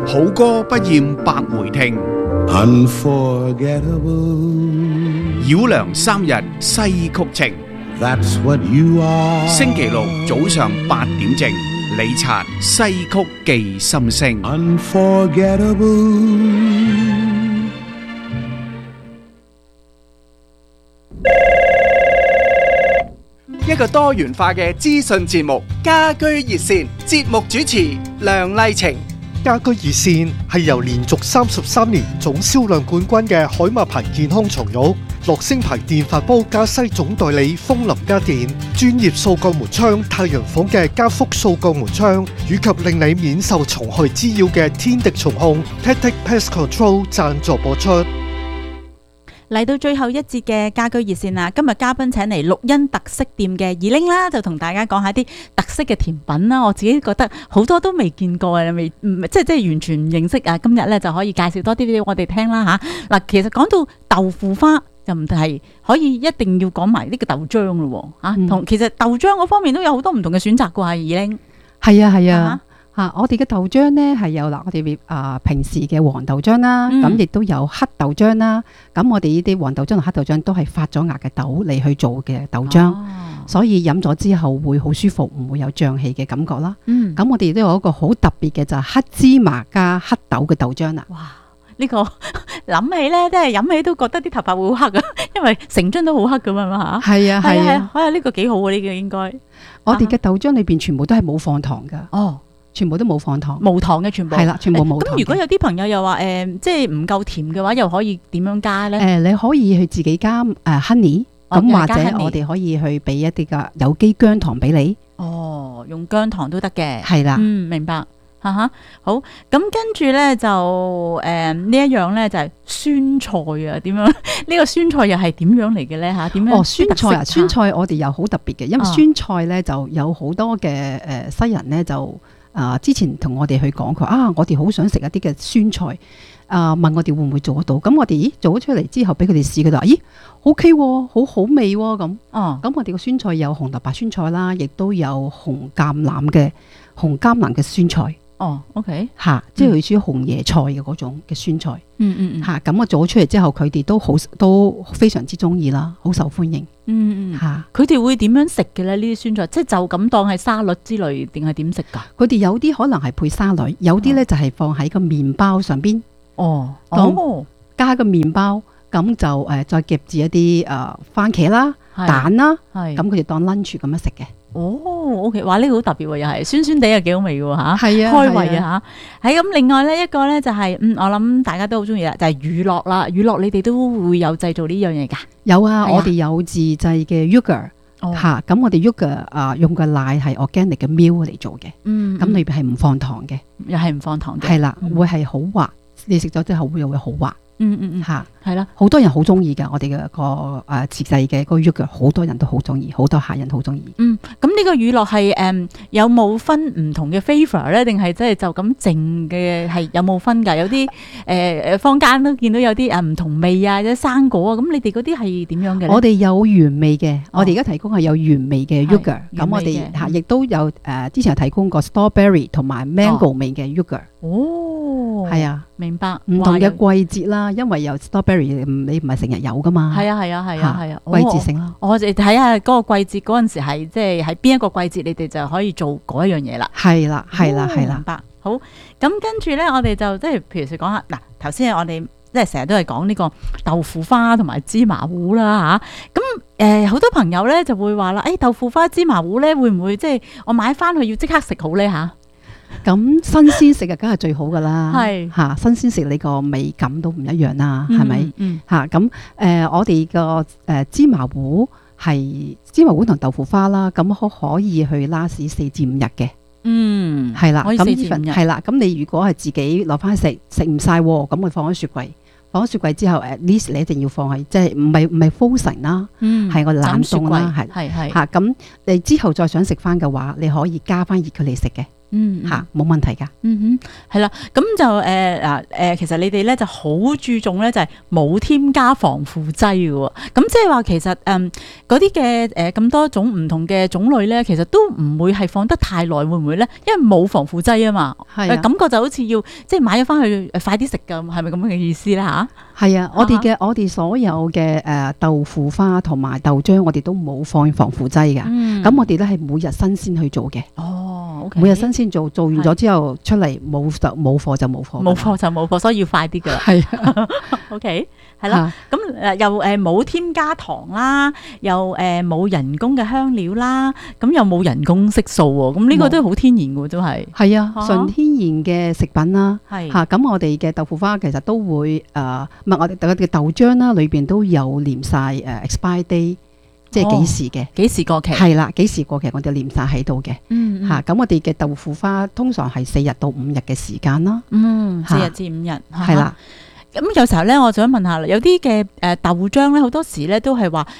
好歌不厭百回聽， Unforgettable. 繞梁三日西曲情。 That's what you are. 星期六早上8點正，李察西曲記心聲。 Unforgettable. 一個多元化嘅資訊節目，家居熱線節目主持梁麗晴。 家居熱線係由連續33年總銷量冠軍嘅海馬牌健康床褥、樂聲牌電飯煲加西總代理風林家電、專業掃鋼門窗太陽房嘅加福掃鋼門窗，以及令你免受蟲害滋擾嘅天敵蟲控 Tactic Pest Control 贊助播出。 嚟到最後一節嘅家居熱線啦，今日嘉賓請嚟綠茵特色店嘅二玲啦，就同大家講下啲特色嘅甜品啦。我自己覺得好多都未見過嘅，即係完全唔認識啊！今日咧就可以介紹多啲俾我哋聽啦嚇。嗱，其實講到豆腐花就唔係可以一定要講埋呢個豆漿咯喎嚇，同其實豆漿嗰方面都有好多唔同嘅選擇㗎，二玲。 係啊係啊。我哋嘅豆漿呢係有我哋平時嘅黃豆漿啦，咁亦都有黑豆漿啦。咁我哋呢啲黃豆漿同黑豆漿都係發咗芽嘅豆嚟去做嘅豆漿，所以飲咗之後會好舒服，唔會有脹氣嘅感覺啦。咁我哋亦都有一個好特別嘅就係黑芝麻加黑豆嘅豆漿啦。 哇！呢個諗起咧，即係飲起都覺得啲頭髮會好黑啊，因為成樽都好黑咁啊嘛嚇。係啊係啊，呢個幾好啊！呢個應該我哋嘅豆漿裏邊全部都係冇放糖㗎。哦。全部都冇放糖， 無糖嘅全部係啦， 全部冇糖。 咁如果有啲朋友又話即係唔夠甜嘅話，又可以點樣加咧？ 你可以去自己加honey，咁或者我哋可以去俾一啲嘅有機薑糖俾你。 哦，用薑糖都得嘅。 係啦， 明白。好。咁跟住咧就呢一樣咧就係酸菜啊，點樣？呢個酸菜又係點樣嚟嘅咧嚇？點樣？ 酸菜啊，酸菜我哋又好特別嘅，因為酸菜咧就有好多嘅西人咧就。之前同我哋去講佢我哋好想食一啲嘅酸菜，問我哋會唔會做得到？咁我哋做咗出嚟之後，俾佢哋試，佢就話：咦，OK 喎，好好味喎咁。咁我哋個酸菜有紅蘿蔔酸菜啦，亦都有紅橄欖嘅酸菜。 OK， 即係類似紅椰菜嘅嗰種嘅酸菜。咁我做咗出嚟之後，佢哋都非常之中意啦，好受歡迎。 佢哋會點樣食嘅咧？呢啲酸菜，即係就咁當係沙律之類，定係點食㗎？ 佢哋有啲可能係配沙律，有啲咧就係放喺個麵包上邊。加個麵包，咁就再夾住一啲番茄啦、蛋啦，咁佢哋當 lunch 咁樣食嘅。 OK， 哇！呢個好特別喎，又係酸酸地又幾好味喎嚇， 係啊， 開胃啊嚇。咁，另外咧一個咧就係我諗大家都好中意啦，就係乳酪啦。乳酪你哋都會有製造呢樣嘢㗎？ 有啊，我哋有自製嘅 yogurt 嚇，咁我哋 yogurt 用嘅奶係 organic 嘅 milk 嚟做嘅，咁裏邊係唔放糖嘅， 又係唔放糖嘅， 係啦，會係好滑，你食咗之後會好滑。係啦，好多人好中意㗎，我哋嘅個自製嘅個 yogurt，好多人都好中意，好多客人好中意。 咁呢個乳酪係有冇分唔同嘅 flavour 咧？定係即係就咁淨嘅係有冇分㗎？有啲坊間都見到有啲唔同味啊，有生果啊，咁你哋嗰啲係點樣嘅咧？ 我哋有原味嘅，我哋而家提供係有原味嘅 yogurt，咁我哋亦都有之前有提供過 strawberry 同埋 mango 味嘅 yogurt。係啊， 明白。 唔同嘅季節啦，因為有 strawberry， 你唔係成日有噶嘛。係啊，季節性啦。 我哋睇下嗰個季節嗰陣時係即係喺邊一個季節，你哋就可以做嗰一樣嘢啦。 係啦。 明白。好，咁跟住咧，我哋就即係譬如講下嗱，頭先我哋即係成日都係講呢個豆腐花同埋芝麻糊啦嚇。咁好多朋友咧就會話啦，豆腐花芝麻糊咧會唔會即係我買翻去要即刻食好咧嚇？ 咁新鮮食嘅梗係最好噶啦，新鮮食你個味感都唔一樣啦，係咪？咁我哋個芝麻糊同豆腐花啦，咁可以去拉屎4至5日嘅。係啦，咁係啦，咁你如果係自己攞翻食唔晒，咁我放喺雪櫃。放咗雪櫃之後，at least 你一定要放喺即係唔係 frozen 啦，係個冷凍啦，係咁你之後再想食翻嘅話，你可以加翻熱佢嚟食嘅。 冇問題㗎。 係啦，咁就其實你哋咧就好注重咧就係冇添加防腐劑嘅喎。咁即係話其實嗰啲嘅咁多種唔同嘅種類咧，其實都唔會係放得太耐，會唔會咧？因為冇防腐劑啊嘛，感覺就好似要即係買咗翻去快啲食㗎，係咪咁樣嘅意思咧嚇？ 係啊，我哋所有嘅豆腐花同埋豆漿，我哋都冇放防腐劑㗎。咁我哋咧係每日新鮮去做嘅。每日新鮮做完咗之後出嚟冇貨就冇貨， 所以要快啲㗎啦。 係 OK， 係啦。咁又冇添加糖啦，又冇人工嘅香料啦，咁又冇人工色素喎。咁呢個都好天然㗎，都係。係啊， 純天然嘅食品啦。咁我哋嘅豆腐花其實都會我哋嘅豆漿啦，裏邊都有黏晒expire day。即係幾時嘅？ 幾時過期？ 係啦，幾時過期我哋黏晒喺度嘅。咁我哋嘅豆腐花通常係4日到5日嘅時間啦。 4日至5日。 係啦。 咁有時候咧，我想問下啦，有啲嘅豆漿咧，好多時咧都係話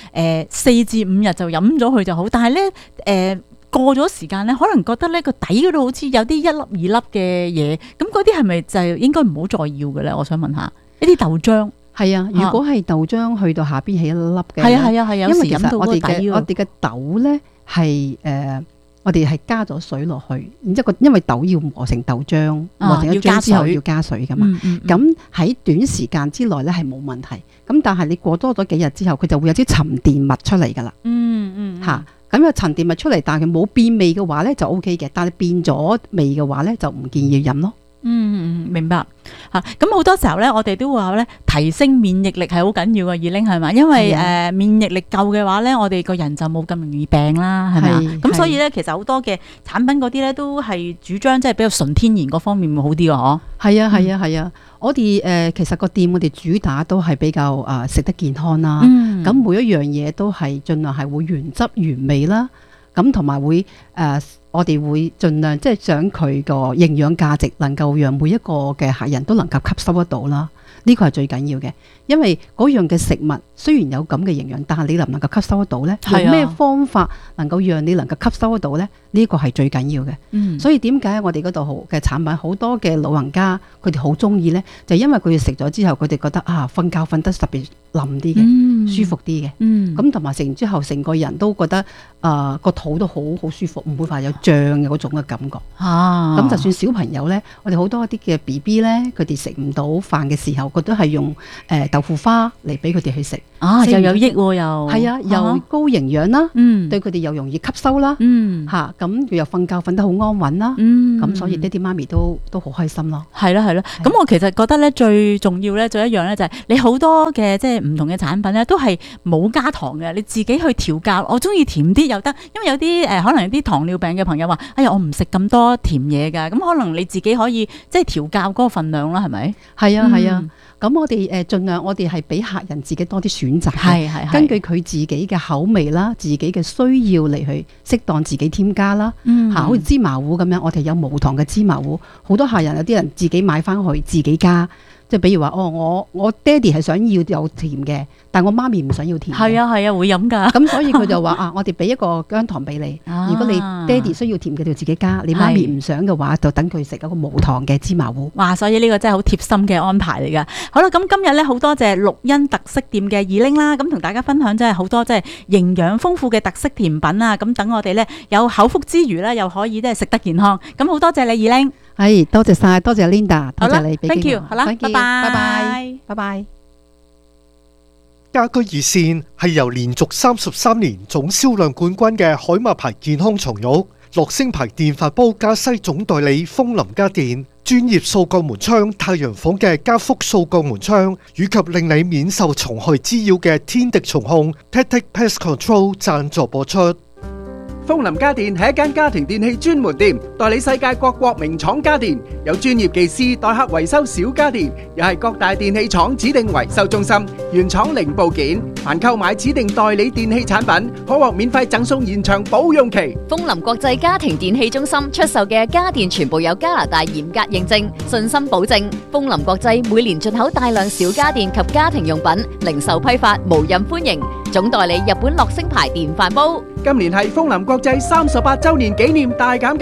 4至5日就飲咗佢就好，但係咧過咗時間咧，可能覺得咧個底嗰度好似有啲1粒2粒嘅嘢，咁嗰啲係咪就應該唔好再要嘅咧？我想問下呢啲豆漿。 係啊，如果係豆漿去到下邊起一粒嘅， 係啊， 因為其實我哋嘅豆咧係我哋係加咗水落去，然之後因為豆要磨成豆漿，磨成一漿之後要加水噶嘛。咁喺短時間之內咧係冇問題，咁但係你過多咗幾日之後，佢就會有啲沉澱物出嚟噶啦。咁有沉澱物出嚟，但係佢冇變味嘅話咧就 O K 嘅，但係變咗味嘅話咧就唔建議飲咯。 明白吓。咁好多時候咧，我哋都會話咧，提升免疫力係好緊要嘅，二玲係嘛？因為免疫力夠嘅話咧，我哋個人就冇咁容易病啦，係咪啊？咁所以咧，其實好多嘅產品嗰啲咧，都係主張即係比較純天然嗰方面會好啲嘅，嗬？ 係啊，我哋其實個店我哋主打都係比較食得健康啦。咁每一樣嘢都係盡量係會原汁原味啦。咁同埋會我哋會盡量即係想佢個營養價值能夠讓每一個嘅客人都能夠吸收得到啦。呢個係最緊要嘅，因為嗰樣嘅食物雖然有咁嘅營養，但係你能唔能夠吸收得到呢？用咩方法能夠讓你能夠吸收得到呢？呢個係最緊要嘅。所以點解我哋嗰度嘅產品好多嘅老人家佢哋好中意呢？就因為佢哋食咗之後，佢哋覺得瞓覺瞓得特別冧啲嘅，舒服啲嘅。咁同埋食完之後，成個人都覺得個肚都好舒服，唔會話有脹嘅嗰種嘅感覺。咁就算小朋友呢，我哋好多一啲嘅 BB 呢，佢哋食唔到飯嘅時候，佢都係用豆腐花嚟俾佢哋去食。 又有益喎，又係啊，又高營養啦，對佢哋又容易吸收啦。咁又瞓覺瞓得好安穩啦。咁所以爹哋媽咪都好開心咯。 係咯。咁我其實覺得咧最重要咧，就一樣咧，就係你好多嘅即係唔同嘅產品咧，都係冇加糖嘅，你自己去調教。我中意甜啲又得，因為有啲可能有啲糖尿病嘅朋友話：哎呀，我唔食咁多甜嘢㗎。咁可能你自己可以即係調教嗰個份量啦，係咪？係啊。 咁我哋盡量我哋係俾客人自己多啲選擇嘅，根據佢自己嘅口味啦，自己嘅需要嚟去適當自己添加啦。好似芝麻糊咁樣，我哋有無糖嘅芝麻糊，好多客人有啲人自己買翻去自己加。即係比如話，我爹哋係想要有甜嘅，但我媽咪唔想要甜嘅。係啊， 會飲㗎。 咁所以佢就話我哋俾一個薑糖俾你。如果你爹哋需要甜嘅，就自己加；你媽咪唔想嘅話，就等佢食一個無糖嘅芝麻糊。 哇！所以呢個真係好貼心嘅安排嚟㗎。好啦，咁今日咧好多謝綠茵特色店嘅二玲啦，咁同大家分享真係好多即係營養豐富嘅特色甜品啊！咁等我哋咧有口福之餘咧，又可以即係食得健康。咁好多謝你二玲。 係，多謝晒，多謝 Linda， 多謝你俾機會。 Thank you， 好啦，拜拜。 家居熱線係由連續33年總銷量冠軍嘅海馬牌健康床褥、樂聲牌電飯煲加西總代理風林家電、專業掃角門窗太陽房嘅加福掃角門窗，以及令你免受蟲害滋擾嘅天敵蟲控 Tactic Pest Control 贊助播出。 風林家電係一間家庭電器專門店，代理世界各國名廠家電，有專業技師代客維修小家電，又係各大電器廠指定維修中心，原廠零部件。凡購買指定代理電器產品，可獲免費贈送延長保用期。 風林國際家庭電器中心出售嘅家電全部有加拿大嚴格認證，信心保證。風林國際每年進口大量小家電及家庭用品，零售批發無任歡迎。總代理日本樂聲牌電飯煲。 今年係風林國際38周年紀念大減價，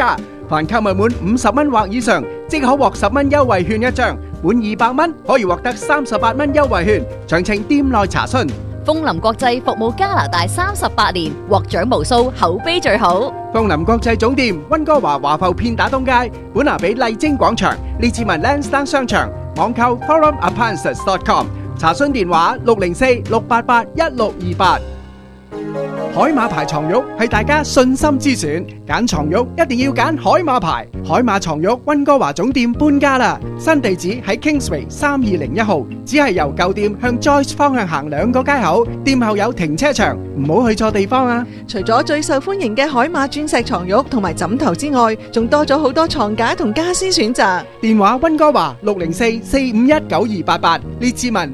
凡購物滿50蚊或以上，即可獲10蚊優惠券一張；滿200蚊可以獲得38蚊優惠券。詳情店內查詢。 楓林國際服務加拿大38年，獲獎無數，口碑最好。 楓林國際總店溫哥華華埠片打東街，本拿比麗晶廣場，列治文 Lansdowne 商場，網購 forumappliances.com， 查詢電話604-688-1628。海馬牌床褥係大家信心之選，揀床褥一定要揀海馬牌。海馬床褥溫哥華總店搬家啦，新地址喺 Kingsway 3201號，只係由舊店向 Joyce 方向行2個街口，店後有停車場，唔好去錯地方啊！ 除咗最受歡迎嘅海馬鑽石床褥同埋枕頭之外，仲多咗好多床架同家私選擇。 電話溫哥華604-451-9288，列治文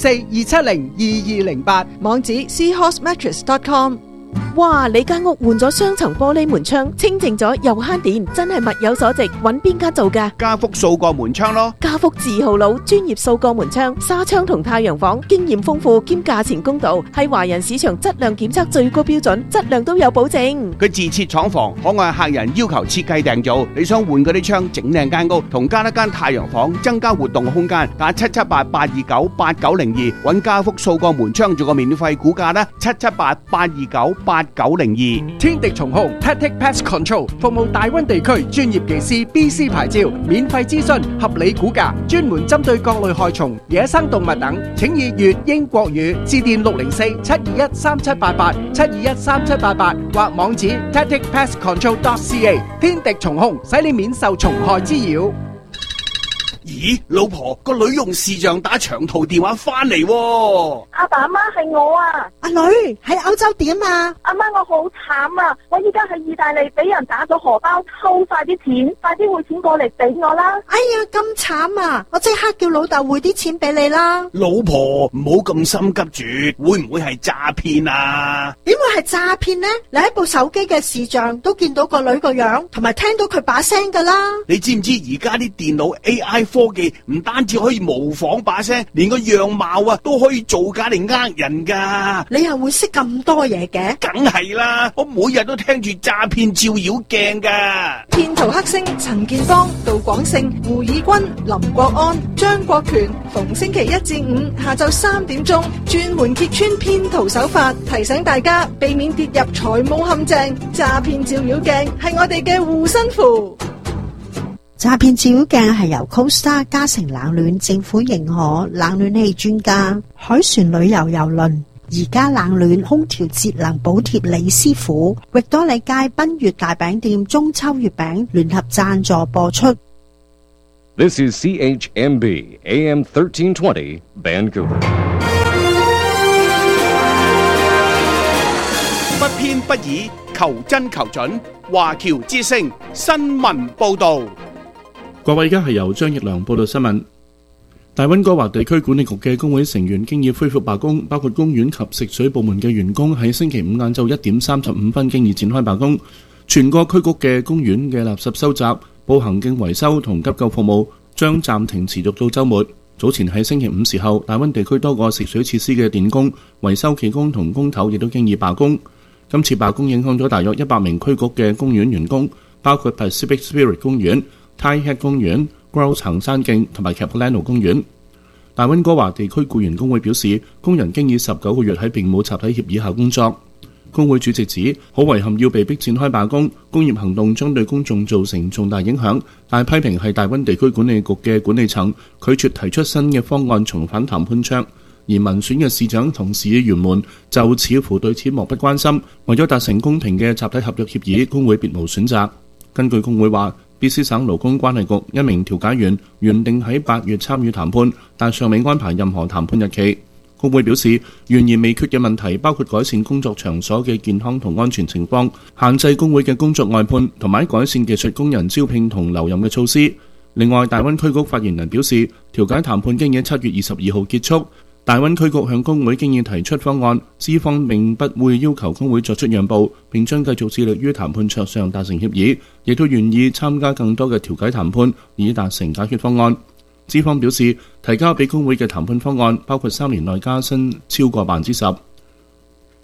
604-270-2208， 網址 seahorsemattress.com。 哇！你間屋換咗雙層玻璃門窗，清淨咗又慳電，真係物有所值。揾邊間做㗎？ 家福數個門窗咯。 家福字號佬，專業數個門窗、紗窗同太陽房，經驗豐富兼價錢公道，係華人市場質量檢測最高標準，質量都有保證。 佢自設廠房，可按客人要求設計訂造。你想換嗰啲窗，整靚間屋，同加一間太陽房，增加活動空間，打778-829-8902，揾家福數個門窗做個免費估價啦，778-829-8902。 天敵蟲控 Tactic Pest Control 服務大溫地區專業技師 BC 牌照，免費諮詢，合理估價，專門針對各類害蟲、野生動物等，請以粵英國語致電604-721-3788 721-3788或網址 tacticpestcontrol.ca。 天敵蟲控使你免受蟲害滋擾。 咦，老婆，個女用視像打長途電話翻嚟喎。 阿爸阿媽係我啊。 阿女喺歐洲點啊？ 阿媽，我好慘啊！我依家喺意大利俾人打咗荷包，偷晒啲錢，快啲匯錢過嚟俾我啦！ 哎呀，咁慘啊！我即刻叫老豆匯啲錢俾你啦。 老婆，唔好咁心急住，會唔會係詐騙啊？ 點會係詐騙呢？你喺部手機嘅視像都見到個女個樣，同埋聽到佢把聲噶啦。 你知唔知而家啲電腦 AI 科技唔單止可以模仿把聲，連個樣貌啊都可以造假嚟呃人噶。 你又會識咁多嘢嘅？ 梗係啦，我每日都聽住詐騙照妖鏡噶。 騙徒黑星陳建邦、杜廣勝、胡以軍、林國安、張國權，逢星期1至5下晝3點鐘，專門揭穿騙徒手法，提醒大家避免跌入財務陷阱。詐騙照妖鏡係我哋嘅護身符。 詐騙照妖鏡係由 Costa 嘉誠冷暖政府認可冷暖氣專家海船旅遊郵輪而家冷暖空調節能補貼李師傅域多利街賓悅大餅店中秋月餅聯合贊助播出。 This is CHMB AM 1320 Vancouver。 不偏不倚，求真求準，華僑之聲新聞報導。 各位，而家係由張奕良報道新聞。大溫哥華地區管理局嘅工會成員經已恢復罷工，包括公園及食水部門嘅員工喺星期五晏晝1點35分經已展開罷工。全個區局嘅公園嘅垃圾收集、步行徑維修同急救服務將暫停持續到週末。早前喺星期五時候，大溫地區多個食水設施嘅電工、維修技工同工頭亦都經已罷工。今次罷工影響咗大約100名區局嘅公園員工，包括 Pacific Spirit 公園、Tie Head 公園、Grouse 行山徑同埋 Capilano 公園。大溫哥華地區僱員工會表示，工人經已19個月喺並冇集體協議下工作。工會主席指，好遺憾要被迫展開罷工，工業行動將對公眾造成重大影響，但批評係大溫地區管理局嘅管理層拒絕提出新嘅方案重返談判桌，而民選嘅市長同市議員們就似乎對此漠不關心。為咗達成公平嘅集體合約協議，工會別無選擇。根據工會話，BC 省勞工關係局一名調解員原定喺8月參與談判，但尚未安排任何談判日期。工會表示，懸而未決嘅問題包括改善工作場所嘅健康同安全情況、限制工會嘅工作外判，同埋改善技術工人招聘同留任嘅措施。另外，大溫區局發言人表示，調解談判經已7月22號結束。大溫區局向工會經已提出方案，資方並不會要求工會作出讓步，並將繼續致力於談判桌上達成協議，亦都願意參加更多嘅調解談判，以達成解決方案。資方表示，提交俾工會嘅談判方案包括3年內加薪超過10%。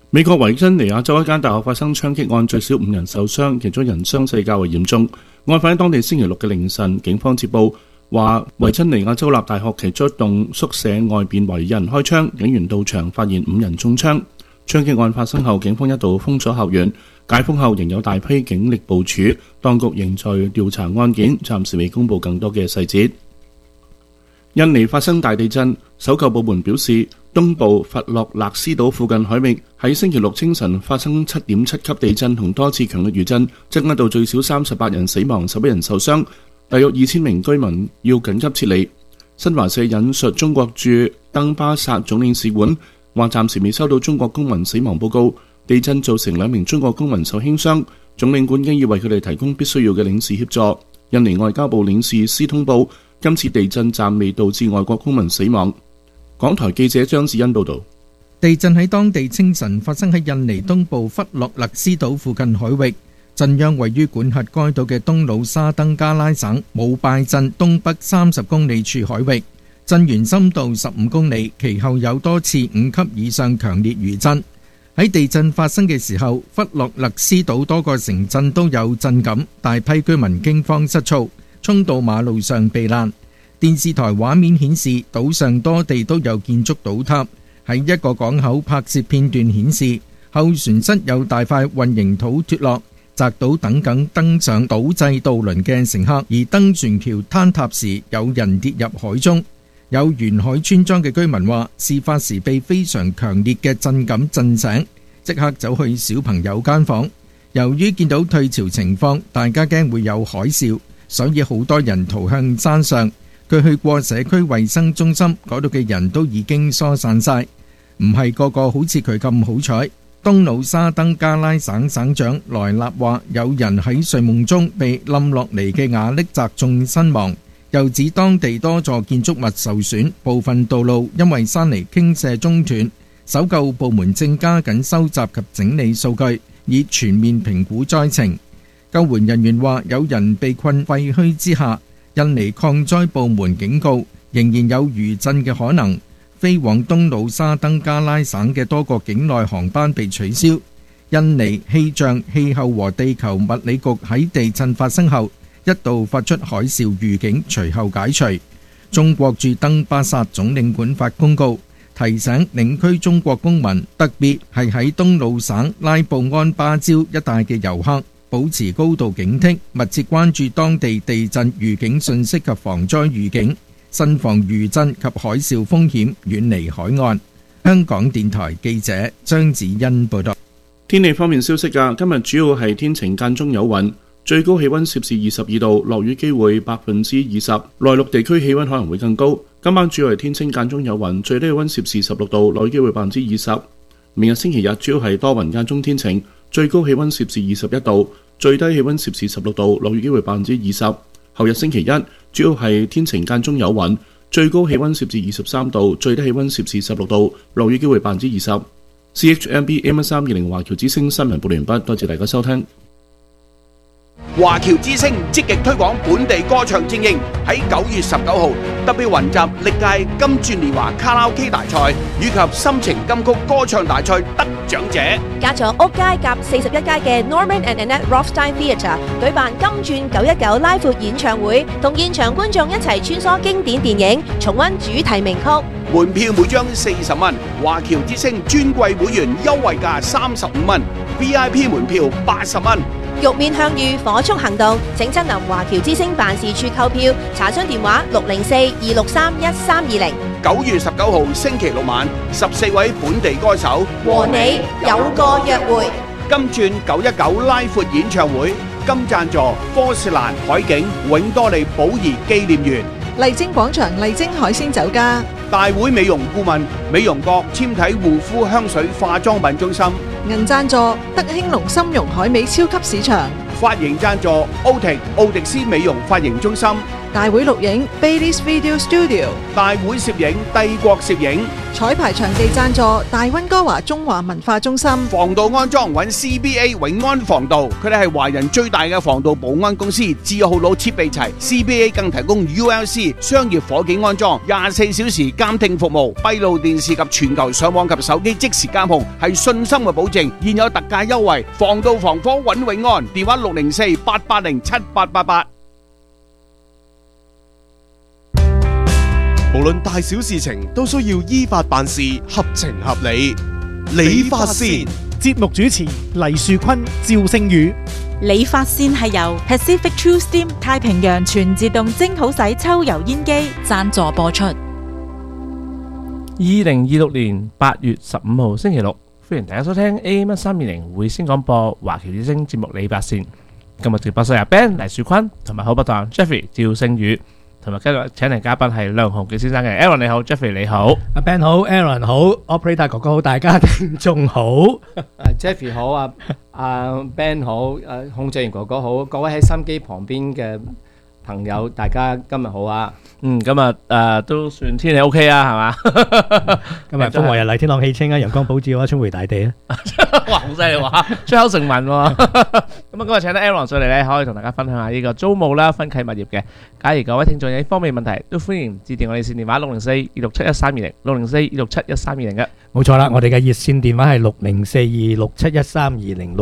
美國維珍尼亞州一間大學發生槍擊案，最少5人受傷，其中人傷勢較為嚴重。案發喺當地星期六嘅凌晨，警方接報話維珍尼亞州立大學其中一棟宿舍外邊懷疑有人開槍，警員到場發現5人中槍。槍擊案發生後，警方一度封咗校園，解封後仍有大批警力部署，當局仍在調查案件，暫時未公布更多嘅細節。印尼發生大地震，搜救部門表示，東部佛洛勒斯島附近海域喺星期六清晨發生7.7級地震同多次強烈餘震，增加到最少38人死亡，11人受傷，大約2000名居民要緊急撤離。新華社引述中國駐登巴薩總領事館話，暫時未收到中國公民死亡報告，地震造成2名中國公民受輕傷，總領館經已為佢哋提供必須要嘅領事協助。印尼外交部領事司通報，今次地震暫未導致外國公民死亡。港台記者張子欣報道。 地震喺當地清晨發生喺印尼東部弗洛勒斯島附近海域，震央位於管轄該島嘅東努沙登加拉省姆拜鎮東北30公里處海域，震源深度15公里，其後有多次5級以上強烈餘震。喺地震發生嘅時候，弗洛勒斯島多個城鎮都有震感，大批居民驚慌失措，衝到馬路上避難。電視台畫面顯示，島上多地都有建築倒塌。喺一個港口拍攝片段顯示，後船室有大塊混凝土脫落，砸到等緊登上島際渡輪嘅乘客，而登船橋坍塌時有人跌入海中。有沿海村莊嘅居民話，事發時被非常強烈嘅震感震醒，即刻走去小朋友間房。由於見到退潮情況，大家驚會有海嘯，所以好多人逃向山上。佢去過社區衛生中心，嗰度嘅人都已經疏散晒，唔係個個好似佢咁好彩。東努沙登加拉省省長萊納話，有人喺睡夢中被冧落嚟嘅瓦礫砸中身亡，又指當地多座建築物受損，部分道路因為山泥傾瀉中斷。搜救部門正加緊收集及整理數據，以全面評估災情。救援人員話，有人被困廢墟之下。印尼抗災部門警告，仍然有餘震嘅可能，飛往東努沙登加拉省嘅多個境內航班被取消。印尼氣象、氣候和地球物理局喺地震發生後一度發出海嘯預警，隨後解除。中國駐登巴薩總領館發公告，提醒領區中國公民，特別係喺東努省拉布安巴礁一帶嘅遊客，保持高度警惕，密切關注當地地震預警信息及防災預警，慎防餘震及海嘯風險，遠離海岸。香港電台記者張子欣報道。 天氣方面消息㗎，今日主要係天晴間中有雲，最高氣溫攝氏22度，落雨機會20%，內陸地區氣溫可能會更高。今晚主要係天晴間中有雲，最低氣溫攝氏16度，落雨機會20%。明日星期日主要係多雲間中天晴，最高氣溫攝氏21度，最低氣溫攝氏16度，落雨機會20%。後日星期一主要係天晴間中有雲，最高氣溫攝氏23度，最低氣溫攝氏16度，落雨機會20%。CHMB AM320華僑之聲新聞報完畢，多謝大家收聽。 華僑之聲積極推廣本地歌唱精英，喺9月19號特別雲集歷屆金鑽年華卡拉 OK 大賽以及心情金曲歌唱大賽得獎者， 加咗屋街及41街嘅 Norman and Annette Rothstein Theatre 舉辦金鑽919拉闊演唱會，同現場觀眾一齊穿梭經典電影，重溫主題名曲。 門票每張40蚊，華僑之聲尊貴會員優惠價35蚊 ，VIP 門票80蚊。 玉面向隅火速行動，請親臨華僑之聲辦事處購票，查詢電話604-263-1320。 9月19號星期六晚，14位本地歌手和你有個約會。 金鑽919拉闊演唱會，金贊助科士蘭海景永多利寶儀紀念園。 麗晶廣場麗晶海鮮酒家， 大會美容顧問美容閣纖體護膚香水化妝品中心。 銀贊助德興隆參茸海味超級市場， 髮型贊助奧迪斯美容髮型中心。 大會錄影 Baileys Video Studio， 大會攝影帝國攝影。 彩排場地贊助大溫哥華中華文化中心。 防盜安裝揾 CBA 永安防盜，佢哋係華人最大嘅防盜保安公司，字號佬設備齊。CBA 更提供 ULC 商業伙計安裝，24小時監聽服務，閉路電視及全球上網及手機即時監控，係信心嘅保證。現有特價優惠，防盜防火揾永安，電話604-880-7888。 無論大小事情都需要依法辦事，合情合理。理髮線節目主持黎樹坤、趙聖宇。 理髮線係由 Pacific True Steam 太平洋全自動蒸好洗抽油煙機贊助播出。 2026年8月15號星期六，歡迎大家收聽 AM1320 匯星廣播華僑之聲節目理髮線。今日直播室入 Ben 黎樹坤同埋好拍檔 Jeffrey 趙聖宇。同埋今日請嚟嘉賓係梁鴻傑先生嘅 Aaron 你好 Jeffrey 你好， 阿 Ben 好 Aaron 好 Operator 哥哥好，大家聽眾好 ，Jeffrey 好阿 Ben 好，控制員哥哥好，各位喺心機旁邊嘅朋友大家今日好啊。 今日都算天氣 OK 啊，係嘛？ 今日風和日麗，天朗氣清啊，陽光普照啊，春回大地啊！ 哇，好犀利話，出口成文喎。咁今日請到 Aaron 上嚟咧，可以同大家分享下呢個租務啦、分契物業嘅。假如各位聽眾有呢方面問題，都歡迎致電我哋線電話604-267-1320 604-267-1320嘅。 冇錯啦，我哋嘅熱線電話係604-267-1320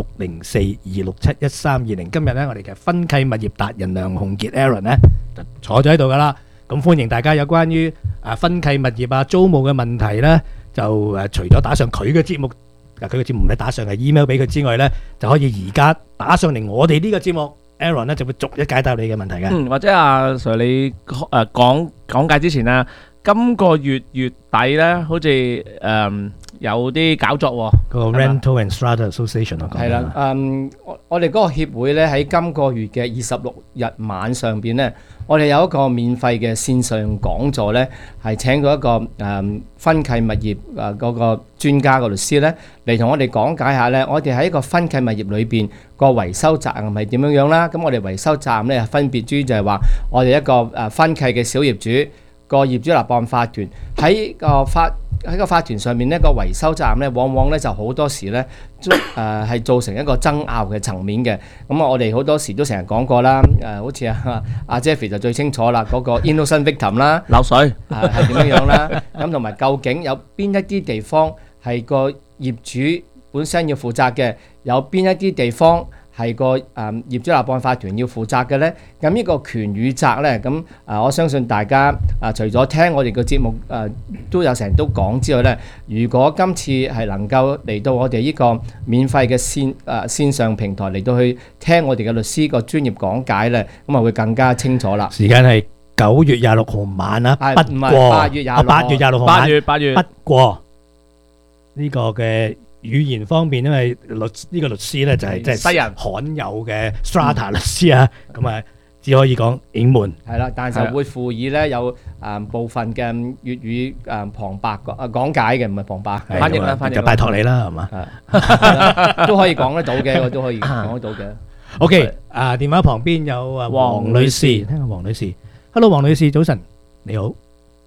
604-267-1320。今日咧，我哋嘅分契物業達人梁鴻傑 Aaron 咧就坐咗喺度噶啦。咁歡迎大家有關於分契物業租務嘅問題咧，就除咗打上佢嘅節目，佢嘅節目唔係打上係 email 俾佢之外咧，就可以而家打上嚟我哋呢個節目 ，Aaron 咧就會逐一解答你嘅問題嘅。 或者阿 Sir 你講解之前啊，今個月月底咧，好似有啲搞作喎。 個 Rental and Strata Association 啊， 係啦，我哋嗰個協會咧喺今個月嘅26日晚上邊咧，我哋有一個免費嘅線上講座咧，係請到一個分契物業嗰個專家個律師咧嚟同我哋講解下咧，我哋喺一個分契物業裏邊個維修責任係點樣樣啦。咁我哋維修責任咧分別於就係話，我哋一個分契嘅小業主，個業主立案法團喺個法團上面呢個維修責任咧，往往咧就好多時咧係造成一個爭拗嘅層面嘅。咁我哋好多時都成日講過啦，好似阿 Jeffrey 就最清楚啦，嗰個 innocent victim 啦， 漏水係點樣樣啦。咁同埋究竟有邊一啲地方係個業主本身要負責嘅，有邊一啲地方係個業主立案法團要負責嘅呢？咁呢個權與責呢？咁我相信大家除咗聽我哋嘅節目都有成日都講之外呢，如果今次係能夠嚟到我哋呢個免費嘅線上平台嚟到去聽我哋嘅律師個專業講解呢，咁啊會更加清楚啦。 時間係9月26號晚啊，不過 8月26號晚， 八月，不過呢個嘅語言方面，因為呢個律師咧就係即係西人罕有嘅 strata 律師啊，咁啊只可以講隱瞞。 係啦，但係就會附以咧有部分嘅粵語旁白講解嘅，唔係旁白翻譯啦，翻譯就拜託你啦，係嘛？ 都可以講得到嘅，我都可以講得到嘅。 OK，電話旁邊有黃女士，聽下黃女士。Hello， 黃女士，早晨，你好。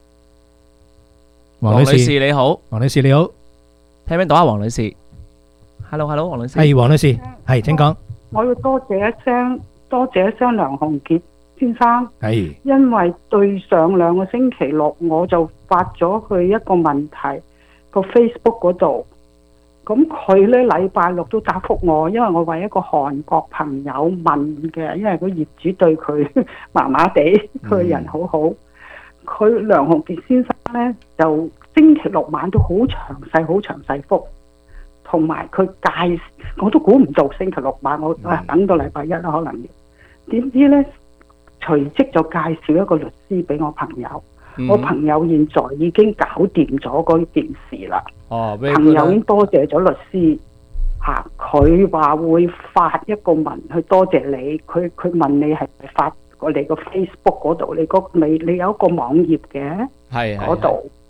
黃女士你好， 黃女士你好。 聽唔聽到啊，黃女士 ？Hello， 黃女士。 係黃女士，係請講。 我要多謝一聲梁鴻傑先生。 係。因為對上2個星期六，我就發咗佢一個問題個 Facebook 嗰度，咁佢咧禮拜六都答覆我，因為我為一個韓國朋友問嘅，因為個業主對佢麻麻地，佢人好好，佢梁鴻傑先生咧就星期六晚都好詳細覆，同埋佢我都估唔到星期六晚我等到禮拜一啦，可能要點知呢？隨即就介紹一個律師俾我朋友，我朋友現在已經搞掂咗嗰件事啦。朋友已經多謝咗律師嚇，佢話會發一個文去多謝你，佢問你係咪發我哋個 Facebook 嗰度，你有一個網頁嘅嗰度。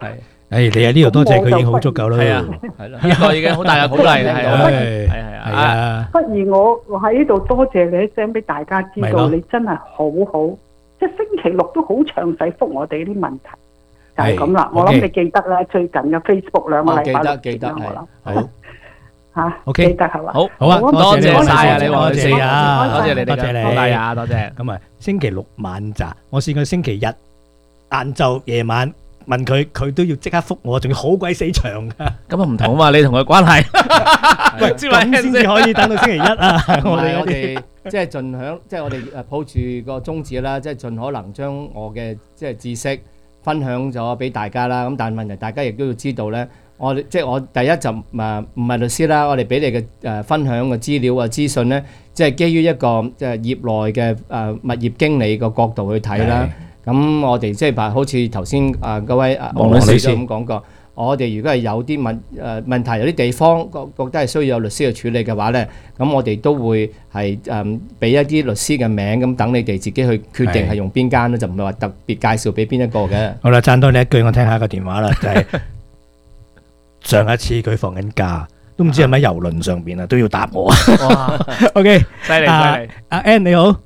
你喺呢度多謝佢已經好足夠啦。 係啊，係啦，呢個已經好大嘅鼓勵，係啊。 不如我喺呢度多謝你一聲，俾大家知道你真係好好，即係星期六都好詳細覆我哋啲問題，就係咁啦。我諗你記得啦，最近嘅 Facebook 2個禮拜記得係好嚇 ，OK 記得係嘛？ 好啊， 多謝晒你， 多謝啊， 多謝你，多謝你，多謝啊，多謝。 咁啊，星期六晚咋？我試過星期日晏晝夜晚問佢，佢都要即刻覆我，仲要好鬼死長噶。 咁啊唔同啊嘛，你同佢關係， 喂，咁先至可以等到星期一啊！ 我哋即係盡享，即係我哋抱住個宗旨啦，即係盡可能將我嘅即係知識分享咗俾大家啦。咁但係問題，大家亦都要知道咧，我第一就唔係律師啦，我哋俾你嘅分享嘅資料啊資訊咧，即係基於一個即係業內嘅物業經理個角度去睇啦。咁我哋即係話，好似頭先嗰位王女士都咁講過，我哋如果係有啲問題，有啲地方覺得係需要有律師去處理嘅話咧，咁我哋都會係俾一啲律師嘅名，咁等你哋自己去決定係用邊間咧，就唔係話特別介紹俾邊一個嘅。 好啦，讚多你一句，我聽下個電話啦，就係上一次佢放緊假，都唔知係咪喺郵輪上邊啊，都要答我啊。 哇 OK， 犀利犀利。 阿 Ann 你好。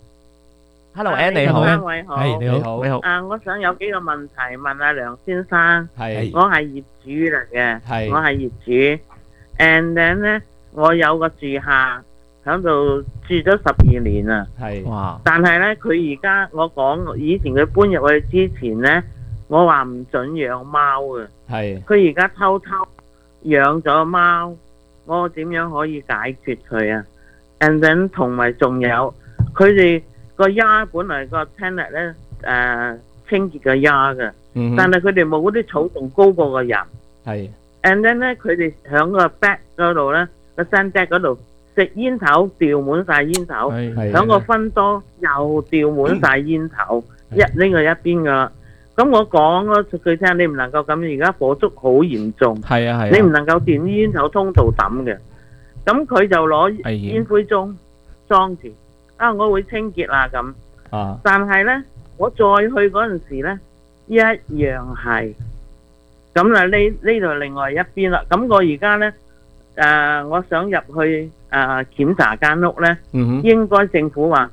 Hello Ann 你好， 三位好， 你好， 你好。 我想有幾個問題問阿梁先生。 係， 我係業主嚟嘅， 係， 我係業主。And then 咧，我有個住客喺度住咗12年啦。 係，哇！ 但係咧，佢而家我講以前佢搬入去之前咧，我話唔准養貓嘅。 係。 佢而家偷偷養咗貓，我點樣可以解決佢啊 ？And then 同埋仲有佢哋。個丫本來個 tenant 咧清潔個丫嘅，但係佢哋冇嗰啲草仲高過個人。 係 ，and then 咧佢哋響個 back 嗰度咧個 sun deck 嗰度食煙頭，掉滿晒煙頭，響個分多又掉滿晒煙頭，拎去一邊噶啦。咁我講咗佢聽，你唔能夠咁，而家火燭好嚴重。 係啊係。 你唔能夠電煙頭通道抌嘅，咁佢就攞煙灰盅裝住。我會清潔啦咁，但係呢，我再去嗰陣時呢，一樣係咁啦。呢度另外一邊啦。咁我而家呢，我想入去檢查間屋呢，應該政府話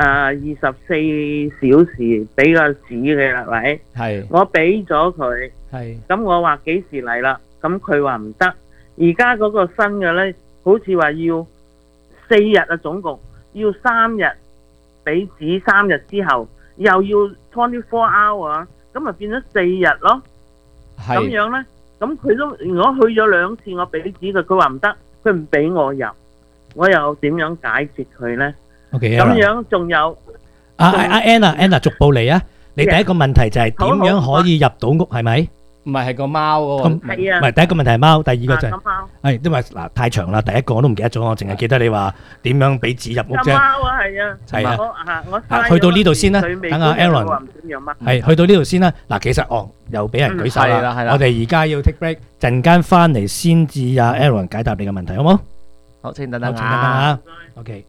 24小時俾個紙嘅啦，咪？係。我俾咗佢，係。咁我話幾時嚟啦？咁佢話唔得。而家嗰個新嘅呢，好似話要4日啊，總共。要3日俾紙，3日之後又要24 hour， 咁咪變咗4日咯。咁樣呢，咁佢都我去咗2次，我俾紙佢話唔得，佢唔俾我入，我又點樣解決佢呢？ OK， 咁樣仲有阿 Anna 逐步嚟啊！你第一個問題就係點樣可以入到屋，係咪？ 唔係個貓嗰個， 係啊， 唔係第一個問題係貓，第二個就係因為嗱太長啦，第一個我都唔記得咗，我淨係記得你話點樣俾紙入屋啫。 貓啊，係啊， 係啊， 我去到呢度先啦，等阿 Aaron 係去到呢度先啦。嗱，其實又俾人舉手啦，我哋而家要 take break，陣間翻嚟先至阿 Aaron 解答你嘅問題，好冇？ 好，請等等啊。OK。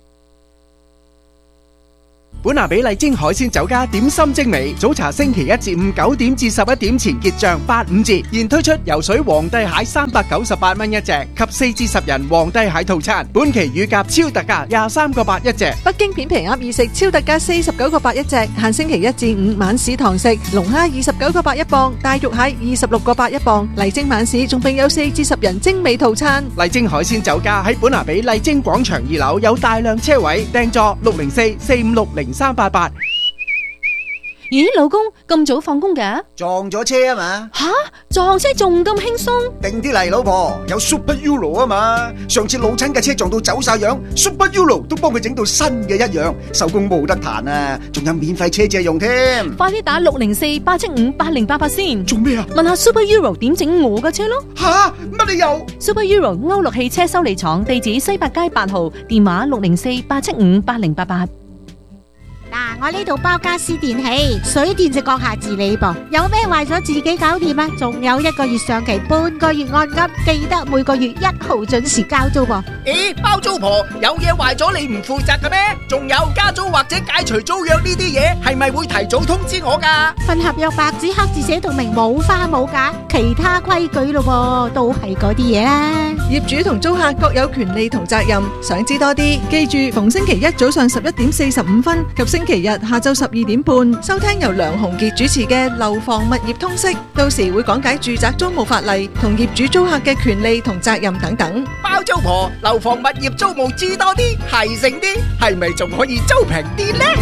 本拿比麗晶海鮮酒家點心精美，早茶星期1至5 9點至11點前結賬85折，現推出游水皇帝蟹398蚊一隻及4至10人皇帝蟹套餐，本期乳鴿超特價23個8一隻。 北京片皮鴨意食超特價49個8一隻，限星期1至5晚市堂食，龍蝦29個8一磅，大肉蟹26個8一磅，麗晶晚市仲並有4至10人精美套餐。 麗晶海鮮酒家喺本拿比麗晶廣場2樓有大量車位，訂座604-456-0388。 咦，老公咁早放工嘅？ 撞咗車啊嘛！ 吓，撞車仲咁輕鬆？ 定啲嚟，老婆，有 Super Euro 啊嘛！上次老親嘅車撞到走晒樣 ，Super Euro 都幫佢整到新嘅一樣，收工冇得彈啊！仲有免費車借用添。 快啲打604-875-8088先。 做咩啊？ 問下 Super Euro 點整我嘅車咯。 吓，乜你又 ？Super Euro 歐陸汽車修理廠，地址西八街8號，電話604-875-8088。 嗱，我呢度包家私電器，水電就閣下自理噃。有咩壞咗自己搞掂啊？仲有1個月上期，半個月按金，記得每個月1號準時交租噃。 咦，包租婆有嘢壞咗你唔負責嘅咩？仲有加租或者解除租約呢啲嘢，係咪會提早通知我㗎？ 份合約白紙黑字寫到明，冇花冇假，其他規矩咯噃，都係嗰啲嘢啦。 業主同租客各有權利同責任，想知多啲，記住逢星期一早上11:45及星期日下晝12點半，收聽由梁鴻傑主持嘅《樓房物業通識》，到時會講解住宅租務法例同業主租客嘅權利同責任等等。 包租婆樓房物業租務知多啲，係剩啲，係咪仲可以租平啲呢？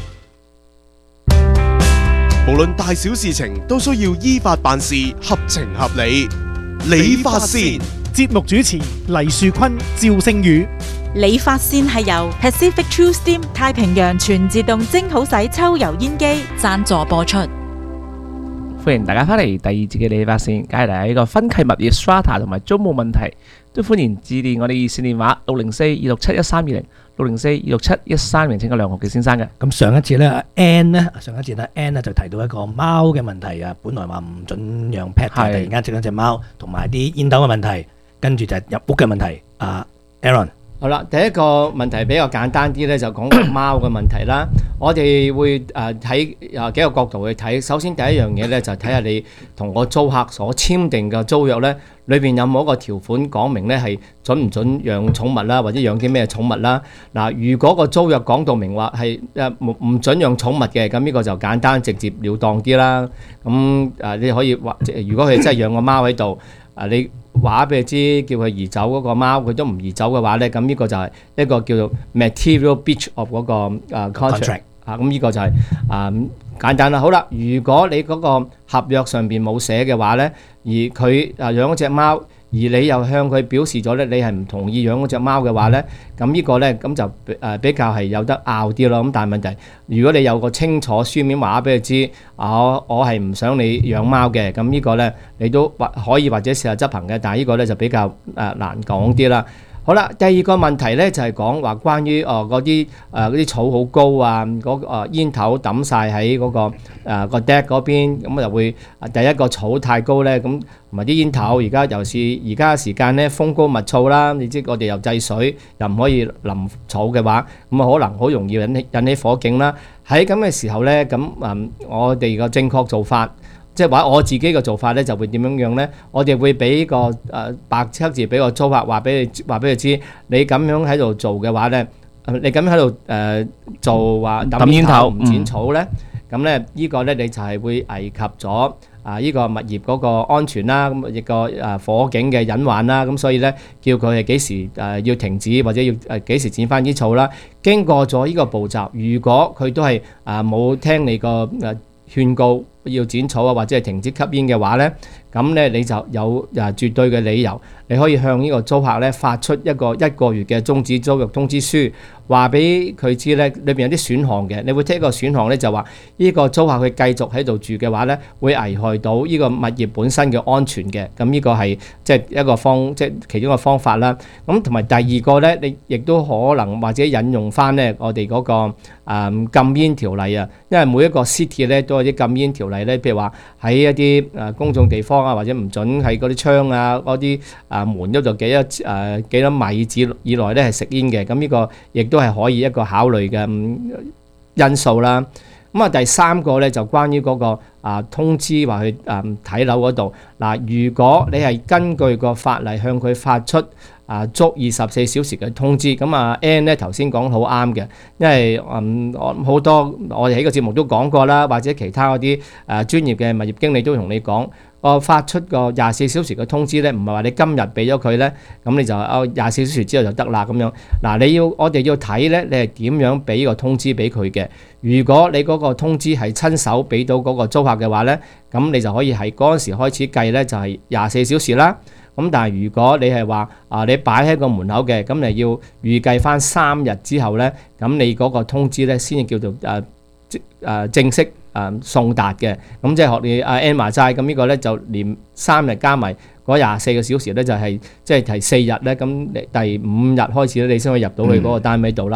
無論大小事情都需要依法辦事，合情合理。理髮先， 節目主持黎樹坤、趙星宇。 理髮先係由 Pacific True Steam 太平洋全自動蒸好洗抽油煙機贊助播出。 歡迎大家翻嚟第二節嘅理髮線，梗係嚟呢個分契物業 strata 同埋租務問題，都歡迎致電我哋熱線電話604-267-1320 604-267-1320，請個梁學傑先生嘅。 咁上一節咧 Ann 咧就提到一個貓嘅問題啊，本來話唔準養 pet，突然間整咗隻貓，同埋啲煙斗嘅問題，跟住就係入屋嘅問題。Aaron。 好啦，第一個問題比較簡單啲咧，就講個貓嘅問題啦。我哋會睇幾個角度去睇。首先第一樣嘢咧，就睇下你同個租客所簽訂嘅租約咧，裏邊有冇一個條款講明咧係準唔準養寵物啦，或者養啲咩寵物啦。嗱，如果個租約講到明話係唔準養寵物嘅，咁呢個就簡單直接了當啲啦。咁你可以話，如果佢真係養個貓喺度，你話俾佢知，叫佢移走嗰個貓，佢都唔移走嘅話咧，咁呢個就係一個叫做 material breach of 嗰個contract 啊，咁呢個就係簡單啦。好啦，如果你嗰個合約上邊冇寫嘅話咧，而佢養嗰隻貓，而你又向佢表示咗咧，你係唔同意養嗰隻貓嘅話咧，咁呢個咧咁就比較係有得拗啲咯。咁但係問題，如果你有個清楚書面話俾佢知，我係唔想你養貓嘅，咁呢個咧你都可以或者試下執行嘅，但係呢個咧就比較難講啲啦。好啦，第二個問題咧就係講話關於嗰啲草好高啊，煙頭抌晒喺嗰個 deck 嗰邊，咁就會第一個草太高咧，咁同埋啲煙頭而家尤其是而家時間咧風高物燥啦，你知我哋又制水又唔可以淋草嘅話，咁啊可能好容易引起火警啦。喺咁嘅時候咧，咁我哋個正確做法，即係話我自己嘅做法咧，就會點樣樣咧？我哋會俾個白黑字俾個租客話俾佢知，你咁樣喺度做嘅話咧，你咁樣喺度做話抌煙頭唔剪草咧，咁咧呢個咧你就係會危及咗呢個物業嗰個安全啦，咁亦個火警嘅隱患啦，咁所以咧叫佢係幾時要停止或者要幾時剪翻啲草啦。經過咗呢個步驟，如果佢都係冇聽你個勸告要剪草啊，或者係停止吸煙嘅話咧，咁咧你就有絕對嘅理由，你可以向呢個租客咧發出一個月嘅終止租約通知書，話俾佢知咧，裏邊有啲選項嘅，你會聽個選項咧就話呢個租客佢繼續喺度住嘅話咧，會危害到呢個物業本身嘅安全嘅，咁呢個係即係一個即係其中一個方法啦。咁同埋第二個咧，你亦都可能或者引用翻咧我哋嗰個禁煙條例啊，因為每一個 city 咧都有啲禁煙條例咧，譬如話喺一啲公眾地方啊，或者唔準喺嗰啲窗啊、嗰啲門嗰度幾多米以內咧係食煙嘅，咁呢個亦都係可以一個考慮嘅因素啦。咁第三個咧就關於嗰個通知話去睇樓嗰度嗱，如果你係根據個法例向佢發出足24小時嘅通知，咁Ann 咧頭先講好啱嘅，因為好多我哋喺個節目都講過啦，或者其他嗰啲專業嘅物業經理都同你講，我發出個24小時嘅通知咧，唔係話你今日俾咗佢咧，咁你就24小時之後就得啦咁樣。嗱，我哋要睇咧，你係點樣俾個通知俾佢嘅？如果你嗰個通知係親手俾到嗰個租客嘅話咧，咁你就可以喺嗰陣時開始計咧，就係24小時啦。咁但係如果你係話你擺喺個門口嘅，咁你要預計翻3日之後咧，咁你嗰個通知咧先至叫做正式送達嘅。咁即係學你Ann話齋，咁呢個咧就連3日加埋嗰24個小時咧，就係即係提4日咧，咁第5日開始咧，你先可以入到去嗰個單位度啦。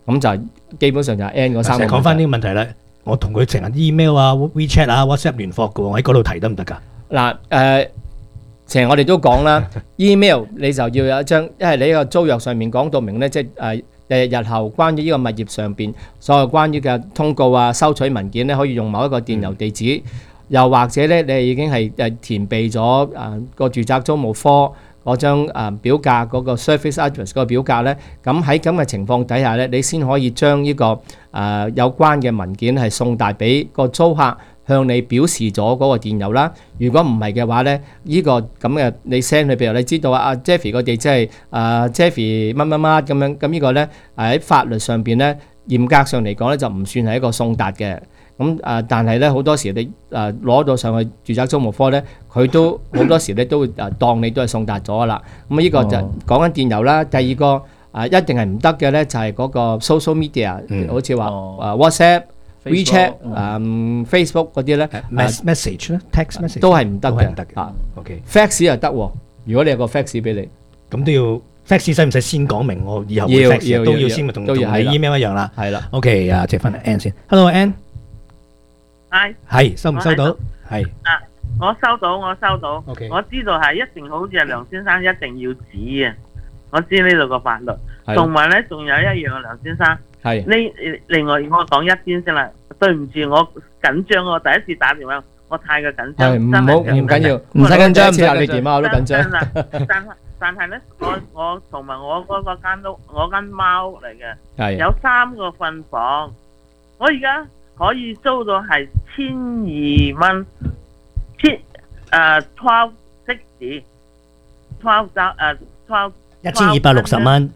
咁就基本上就係 N 嗰三個問題。 講翻呢個問題咧，我同佢成日 email 啊、WeChat 啊、WhatsApp 聯絡嘅喎，我喺嗰度提得唔得㗎？ 嗱成日我哋都講啦，email 你就要有一張，因為你呢個租約上面講到明咧，即係日後關於呢個物業上邊所有關於嘅通告啊、收取文件咧，可以用某一個電郵地址，又或者咧你已經係填備咗個住宅租務科嗰張表格嗰個 service address 嗰個表格咧，咁喺咁嘅情況底下咧，你先可以將呢個有關嘅文件係送達俾個租客。向你表示咗嗰個電郵啦。如果唔係嘅話咧，呢個咁嘅你 send 佢，譬如你知道阿 Jeffrey 個地址係Jeffrey 乜乜乜咁樣，咁呢個咧喺法律上邊咧嚴格上嚟講咧就唔算係一個送達嘅。咁但係咧好多時你攞到上去住宅租務科咧，佢都好多時咧都會當你都係送達咗啦。咁呢個就講緊電郵啦。第二個一定係唔得嘅咧，就係嗰個 social media，好似話WhatsApp。WeChat、Facebook 嗰啲咧 message 咧 text message 都係唔得嘅。 OK fax 又得喎，如果你有個 fax 俾你， 咁都要 fax 使唔使先講明我以後會 fax 都要先同你 email 一樣啦。 係啦。 OK 接翻 Ann 先。Hello Ann。係收唔收到？係。 我收到。 OK。 我知道係一定好似係梁先生一定要指啊！我知呢度個法律，同埋咧仲有一樣，梁先生。係另外我講一邊先啦，對唔住我緊張，我第一次打電話我太過緊張， 唔緊要，唔使緊張，唔使你電話我都緊張。 但係咧，我同埋我嗰個間屋，我間貓嚟嘅， 係有3個瞓房，我而家可以租到係12蚊 ，1260蚊。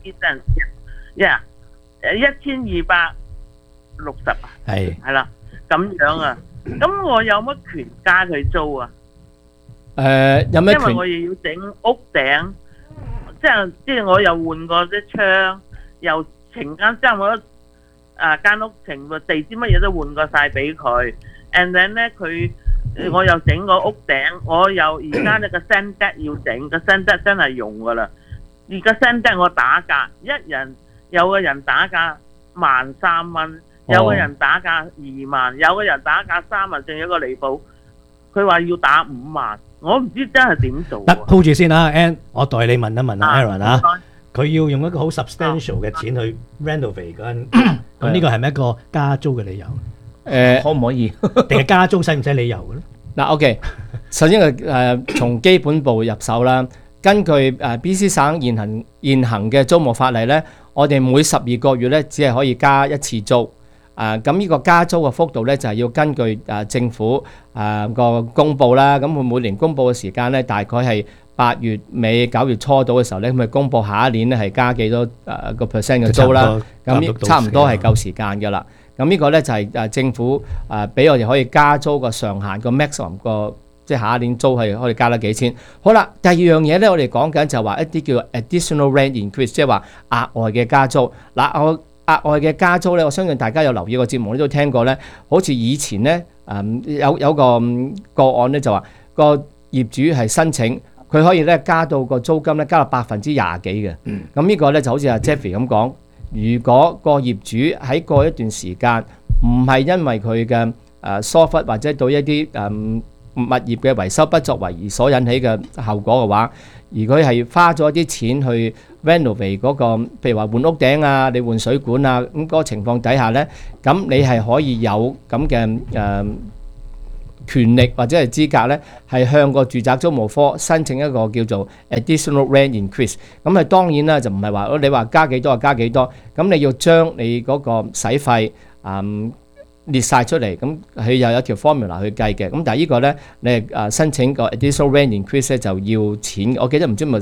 1260啊，係啦，咁樣啊，咁我有乜權加佢租啊？ 有咩權？ 因為我又要整屋頂，即係我又換過啲窗，又成間即係我間屋成個地氈乜嘢都換過晒俾佢 ，and then 咧我又整個屋頂，我又而家呢個 sand deck 要整，個 sand deck 真係用噶啦，而家 sand deck 我打價有個人打價13,000蚊，有個人打價2萬，有個人打價3萬，仲有一個離譜，佢話要打5萬，我唔知真係點做。 得 hold 住先啊 ，Ann， 我代你問一問啊 ，Aaron 啊，佢要用一個好 substantial 嘅錢去 renovate 嗰間，咁呢個係咪一個加租嘅理由？ 可唔可以？ 定係加租使唔使理由嘅咧？ 嗱 ，OK， 首先從基本步入手啦。根據BC 省現行嘅租務法例咧，我哋每12個月咧只係可以加一次租。咁呢個加租嘅幅度咧就係要根據政府個公佈啦。咁佢每年公佈嘅時間咧，大概係8月尾9月初到嘅時候咧，咁佢公佈下一年咧係加幾多個 percent 嘅租啦。咁差唔多係夠時間㗎啦。咁呢個咧就係政府俾我哋可以加租個上限個 maximum 個。即係下一年租係可以加得幾錢？好啦，第二樣嘢咧，我哋講緊就話一啲叫 additional rent increase， 即係話額外嘅加租。嗱，我額外嘅加租咧，我相信大家有留意個節目，你都聽過咧。好似以前咧，有個案咧，就話個業主係申請，佢可以咧加到個租金咧加到20%幾嘅。咁呢個咧就好似阿 Jeffrey 咁講，如果個業主喺過一段時間唔係因為佢嘅疏忽或者對一啲物業嘅維修不作為而所引起嘅後果嘅話，而佢係花咗一啲錢去 renovate 嗰個，譬如話換屋頂啊，你換水管啊，咁嗰個情況底下呢，咁你係可以有咁嘅權力或者係資格呢，係向個住宅租務科申請一個叫做 additional rent increase。咁啊當然啦，就唔係話你話加幾多就加幾多，咁你要將你嗰個使費列晒出嚟，咁佢又有條 formula 去計嘅。咁但係呢個咧，你係申請個 additional rent increase 咧就要錢。我記得唔知咪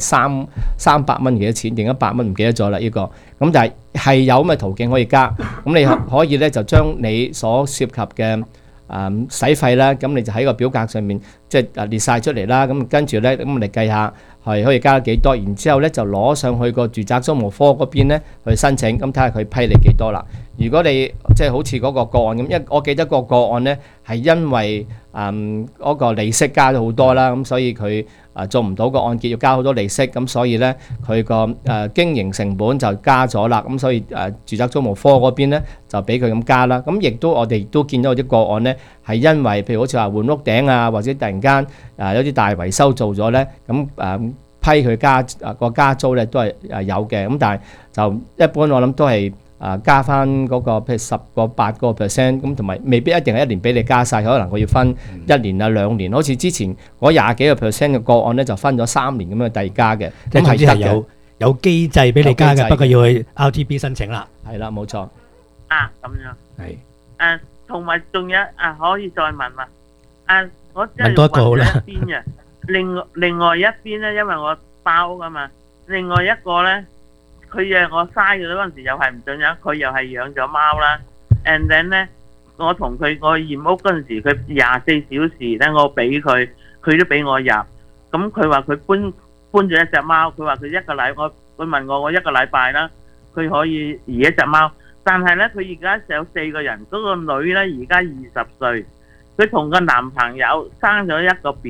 300蚊幾多錢定100蚊唔記得咗啦呢個。咁但係有咁嘅途徑可以加。咁你可以咧就將你所涉及嘅使費啦，咁你就喺個表格上面即係列晒出嚟啦。咁跟住咧，咁你計下係可以加幾多，然之後咧就攞上去個住宅租務科嗰邊咧去申請，咁睇下佢批你幾多啦。如果你即係好似嗰個個案咁，因為我記得個個案咧係因為嗰個利息加咗好多啦，咁所以佢做唔到個按揭要交好多利息，咁所以咧佢個經營成本就加咗啦，咁所以住宅租務科嗰邊咧就俾佢咁加啦。咁亦都我哋都見到有啲個案咧係因為譬如好似話換屋頂啊，或者突然間有啲大維修做咗咧，咁批佢加個加租咧都係有嘅，咁但係就一般我諗都係加翻嗰個譬如10個8個 percent， 咁同埋未必一定係一年俾你加晒，可能佢要分1年啊2年，好似之前嗰20幾個 percent 嘅個案咧就分咗3年咁樣遞加嘅， 即係總之係有機制俾你加嘅，不過要去 RTP 申請啦。 係啦，冇錯。 咁樣。係。同埋仲有可以再問嘛？我真係問多一個好啦。 一邊嘅，另外一邊咧，因為我包噶嘛，另外一個咧。佢我嘥咗嗰陣時又係唔準養，佢又係養咗貓啦。And then 咧，我同佢我驗屋嗰陣時，佢24小時咧，我俾佢，佢都俾我入。咁佢話佢搬咗一隻貓，佢話佢佢問我一個禮拜啦，佢可以移一隻貓。但係咧，佢而家有4個人，嗰個女咧而家20歲，佢同個男朋友生咗一個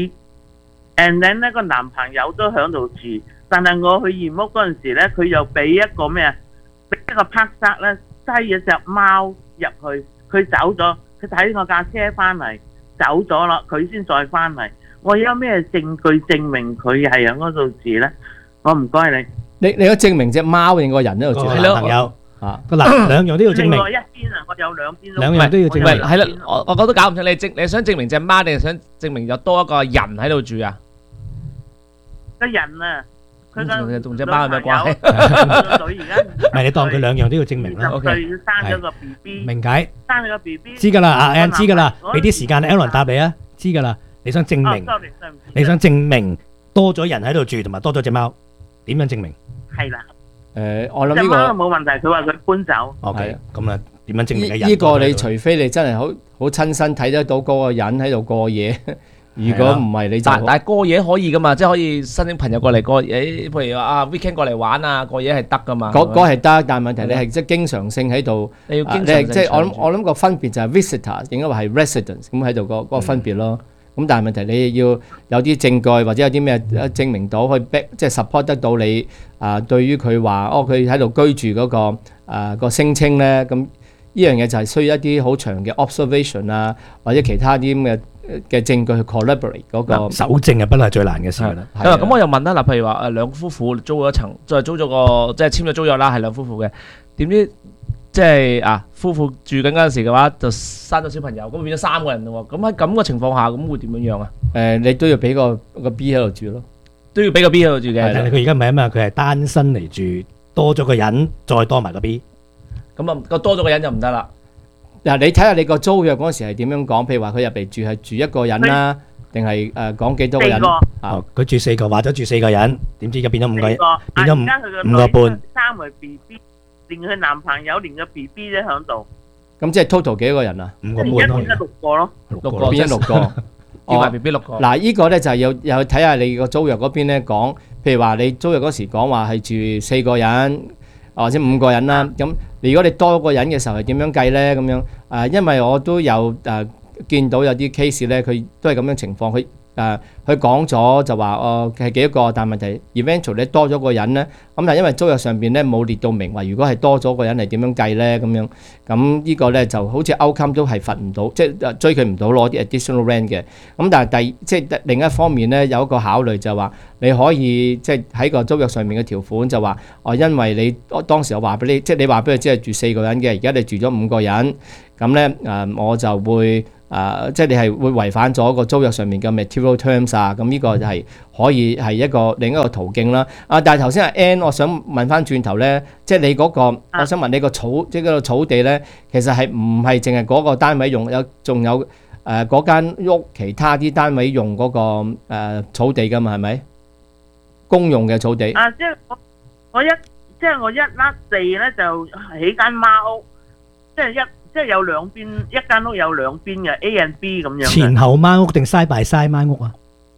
BB。And then 咧，個男朋友都喺度住。但係我去驗屋嗰陣時咧，佢又俾一個咩啊？俾一個拍薩咧，擠咗隻貓入去，佢走咗，佢睇我架車翻嚟，走咗啦，佢先再翻嚟。我有咩證據證明佢係喺嗰度住咧？我唔該你。你都證明隻貓定個人喺度住？ 係咯，朋友嗱，兩樣都要證明。 另外一邊我有兩邊。 兩樣都要證明。 係啦，我覺得搞唔清，你想證明隻貓定係想證明有多一個人喺度住啊？ 個人啊！ 佢同隻貓有咩關係？ 唔係你當佢兩樣都要證明啦。 20歲生咗個 BB， 明解。 生咗個 BB， 知㗎啦，阿 Ann 知㗎啦，俾啲時間 Aaron 答你啊，知㗎啦。你想證明？你想證明多咗人喺度住，同埋多咗隻貓，點樣證明？ 係啦。 我諗呢個隻貓冇問題，佢話佢搬走。 OK，咁啊，點樣證明嘅人？ 呢個你除非你真係好親身睇得到嗰個人喺度過夜。如果唔係你就，但係過夜可以噶嘛，即係可以申請朋友過嚟過夜，譬如話weekend 過嚟玩啊，過夜係得噶嘛。嗰係得，但係問題你係即係經常性喺度，你要經常性。即係我諗個分別就係 visitor 應該話係 residence 咁喺度嗰個分別咯。咁但係問題你要有啲證據或者有啲咩證明到去 back 即係 support 得到你對於佢話佢喺度居住嗰個聲稱咧，咁呢樣嘢就係需要一啲好長嘅 observation 啊，或者其他啲咁嘅證據去 collaborate 嗰個搜證啊，不嬲係最難嘅事啦。 咁我又問啦，譬如話兩夫婦租咗一層，再租咗個即係簽咗租約啦，係兩夫婦嘅，點知即係夫婦住緊嗰陣時嘅話，就生咗小朋友，咁變咗3個人咯喎。咁喺咁嘅情況下，咁會點樣啊？ 你都要俾個 B 喺度住咯， 都要俾個 B 喺度住嘅。 但係佢而家唔係啊嘛，佢係單身嚟住，多咗個人，再多埋個 B， 咁啊個多咗個人就唔得啦。 嗱，你睇下你個租約嗰時係點樣講？譬如話佢入嚟住係住一個人啦，定係講幾多個人？ 佢住4個，話咗住4個人，點知而家變咗5個人，變咗5個半。 生埋 BB， 連佢男朋友連個 BB 都喺度。 咁即係 total 幾多個人啊 ？5個半咯。變咗6個咯。 6個變咗6個。 叫埋 BB 6個。 嗱，呢個咧就係又睇下你個租約嗰邊咧講，譬如話你租約嗰時講話係住4個人。或者5個人啦，咁如果你多個人嘅時候係點樣計咧？咁樣因為我都有見到有啲 case 咧，佢都係咁樣情況，佢講咗就話係幾多個，但係問題 eventually 咧多咗個人咧，咁但係因為租約上邊咧冇列到明話，如果係多咗個人係點樣計咧？咁樣咁呢個咧就好似 outcome 都係罰唔到，即係追佢唔到攞啲 additional rent 嘅。咁但係即係另一方面咧有一個考慮就話你可以即係喺個租約上面嘅條款就話因為你當時我話俾你，即係你話俾佢知係住4個人嘅，而家你住咗5個人，咁咧我就會。即係你係會違反咗個租約上面嘅 material terms 啊，咁呢個就係可以係另一個途徑啦。但係頭先阿 Ann， 我想問翻轉頭咧，即係你嗰個，我想問你個草，即係嗰個草地咧，其實係唔係淨係嗰個單位用，仲有嗰間屋其他啲單位用嗰個草地㗎嘛？係咪公用嘅草地？ 即係我一甩地咧就起間貓屋，即係有兩邊，一間屋有兩邊嘅 A and B 咁樣。 前後貓屋定 side by side 貓屋啊？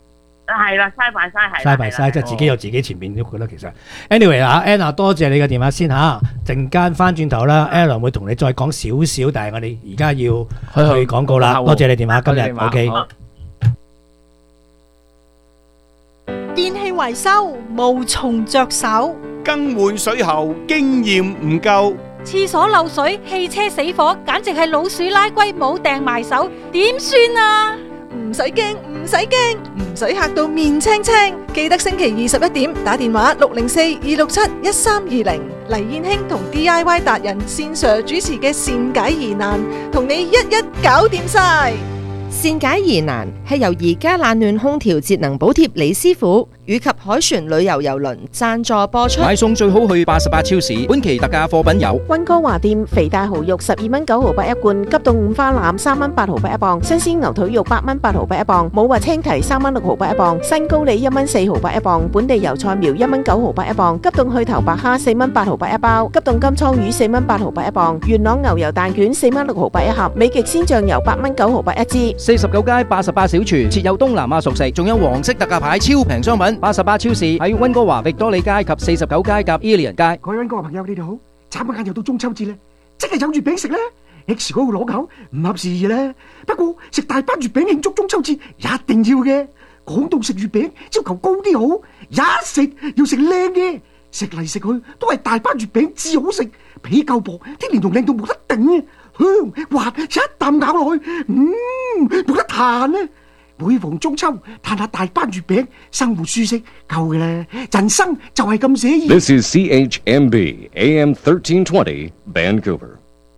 係啦，嘥埋嘥係。 嘥埋嘥，即係自己有自己前面都覺得其實。anyway 啊 ，Anna 多謝你嘅電話先嚇，陣間翻轉頭啦 ，Alan 會同你再講少少，但係我哋而家要去廣告啦。多謝你電話，今日 OK。 電器維修無從着手， 更換水喉經驗唔夠， 廁所漏水、汽車死火，簡直係老鼠拉龜冇掟埋手，點算啊？ 唔使驚，唔使驚，唔使嚇到面青青。記得星期21點打電話604-267-1320，黎燕卿同 DIY 達人線Sir主持嘅善解疑難，同你一一搞掂晒。 善解疑難係由宜家冷暖空調節能補貼李師傅以及海船旅遊郵輪贊助播出。 買餸最好去88超市，本期特價貨品有溫哥華店肥大蠔肉12蚊9毫8一罐，急凍五花腩3蚊8毫8一磅，新鮮牛腿肉8蚊8毫8一磅，冇核青提3蚊6毫8一磅，新高麗1蚊4毫8一磅，本地油菜苗1蚊9毫8一磅，急凍去頭白蝦4蚊8毫8一包，急凍金槍魚4蚊8毫8一磅，元朗牛油蛋卷4蚊6毫8一盒，美極鮮醬油8蚊9毫8一支。 49街88小廚設有東南亞熟食，仲有黃色特價牌超平商品。88超市喺溫哥華域多利街及49街夾 Ilian 街。 各位溫哥華朋友，你哋好！眨下眼又到中秋節啦，即係有月餅食咧。X 嗰個攞口唔合時宜咧，不過食大班月餅慶祝中秋節一定要嘅。講到食月餅，要求高啲好，一食要食靚嘅，食嚟食去都係大班月餅至好食，皮夠薄，啲蓮蓉靚到冇得頂啊！香滑，一啖咬落去，冇得彈啊！每逢中秋，嘆下大班月餅，生活舒適夠嘅啦。人生就係咁寫意。 This is CHMB AM 1320 Vancouver。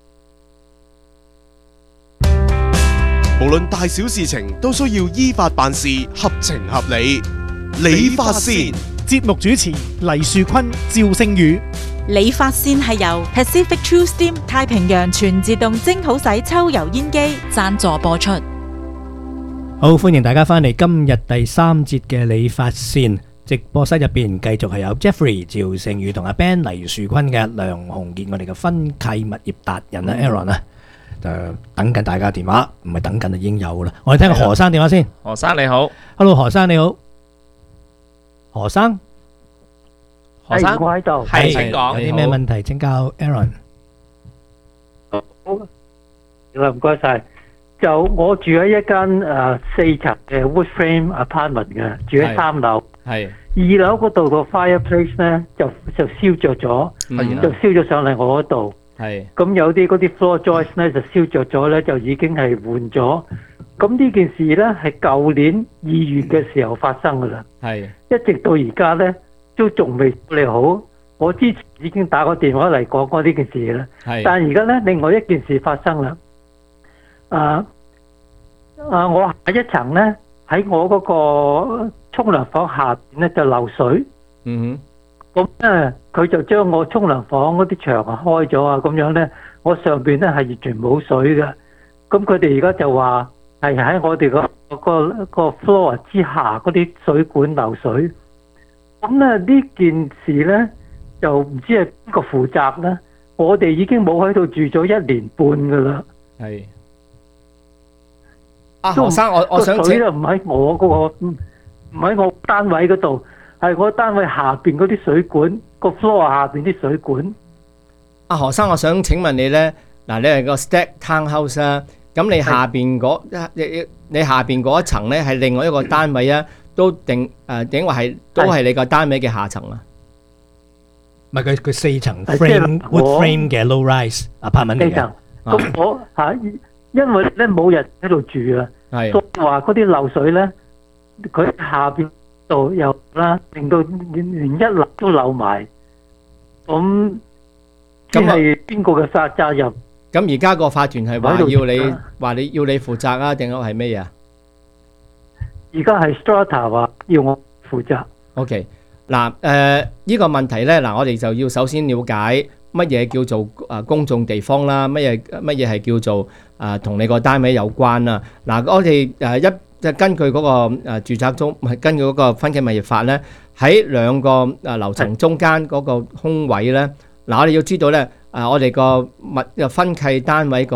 無論大小事情都需要依法辦事，合情合理。理髮線節目主持黎樹坤、趙星宇。 理髮線係由 Pacific True Steam 太平洋全自動蒸好洗抽油煙機贊助播出。 好，歡迎大家翻嚟今日第3節嘅理髮線直播室入邊，繼續係有 Jeffrey、趙成宇同阿 Ben、黎樹坤嘅梁鴻傑，我哋嘅分契物業達人啊 Aaron 啊，就等緊大家電話，唔係等緊，已經有啦。我哋聽個何生電話先。 何生你好 ，Hello 何生你好，何生， 我喺度， 係請講，有啲咩問題請教 Aaron。 好，唔該晒。就我住喺一間4層嘅 wood frame apartment 嘅，住喺3樓。 係 2樓嗰度個 fireplace 咧就燒着咗，就燒咗上嚟我嗰度。 係咁有啲嗰啲 floor joist 咧就燒着咗咧，就已經係換咗。咁呢件事咧係舊年2月嘅時候發生噶啦， 係一直到而家咧都仲未處理好。我之前已經打過電話嚟講過呢件事啦，但係而家咧另外一件事發生啦。我下一層咧喺我嗰個沖涼房下邊咧就漏水。 嗯哼，咁咧佢就將我沖涼房嗰啲牆開咗啊，咁樣咧我上邊咧係完全冇水嘅。咁佢哋而家就話係喺我哋個 floor 之下嗰啲水管漏水。咁咧呢件事咧就唔知係邊個負責咧？我哋已經冇喺度住咗1年半噶啦。 係。何生，我想請唔喺我嗰個，唔喺我單位嗰度，係我單位下邊嗰啲水管，個 floor 下邊啲水管。 何生，我想請問你咧，嗱，你係個 stack townhouse 啊，咁你下邊你下邊嗰一層咧係另外一個單位啊，都定話係都係你個單位嘅下層啊？ 唔係佢4層 frame wood frame 嘅 low rise apartment 嚟嘅。 咁我因為咧冇人喺度住啊，所以話嗰啲漏水咧，佢下邊度又啦，令到連1樓都漏埋。咁係邊個嘅責任？ 咁而家個法團係話要你負責啊，定係咩嘢啊？ 而家係 Strata 話要我負責。 OK， 嗱，呢個問題咧，嗱，我哋就要首先了解乜嘢叫做公眾地方啦，乜嘢係叫做同你個單位有關啦。嗱，我哋根據嗰個住宅中，係根據嗰個分契物業法咧，喺兩個樓層中間嗰個空位咧，嗱，我哋要知道咧，我哋個分契單位個